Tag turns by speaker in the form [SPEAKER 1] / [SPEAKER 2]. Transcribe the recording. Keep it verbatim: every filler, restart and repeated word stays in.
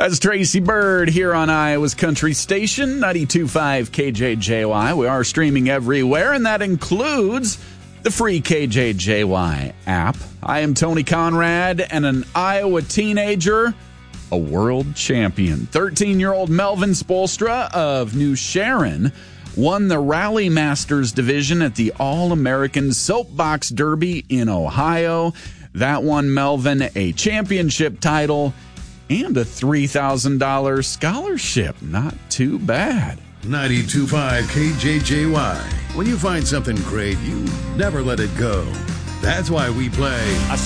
[SPEAKER 1] That's Tracy Bird here on Iowa's Country Station, ninety-two point five K J J Y. We are streaming everywhere, and that includes the free K J J Y app. I am Tony Conrad, and an Iowa teenager, a world champion. thirteen-year-old Melvin Spolstra of New Sharon won the Rally Masters division at the All-American Soapbox Derby in Ohio. That won Melvin a championship title and a three thousand dollars scholarship. Not too bad.
[SPEAKER 2] ninety-two point five K J J Y. When you find something great, you never let it go. That's why we play